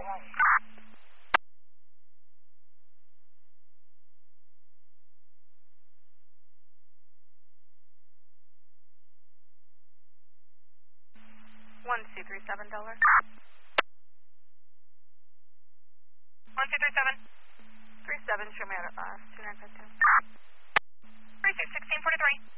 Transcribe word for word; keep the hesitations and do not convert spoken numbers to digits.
One two three seven dollar. One two three seven. Three seven. Show me out at last. Two nine five two. Three six sixteen forty three.